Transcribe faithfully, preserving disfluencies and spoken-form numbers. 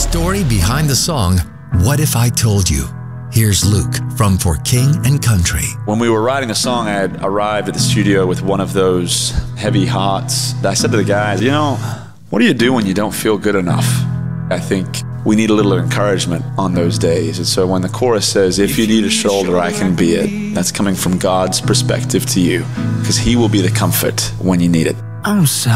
story behind the song, What If I Told You? Here's Luke from For King and Country. When we were writing the song, I had arrived at the studio with one of those heavy hearts. I said to the guys, you know, what do you do when you don't feel good enough? I think we need a little encouragement on those days. And so when the chorus says, if you need a shoulder, I can be it, that's coming from God's perspective to you, because He will be the comfort when you need it. I'm sorry.